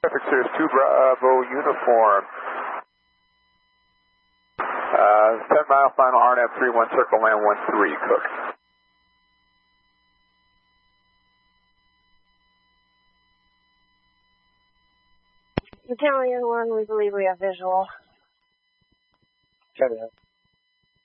Traffic Series 2 Bravo Uniform. 10 mile final RNAV 31 circle land 13 Cook. Battalion 1, we believe we have visual. Copy that.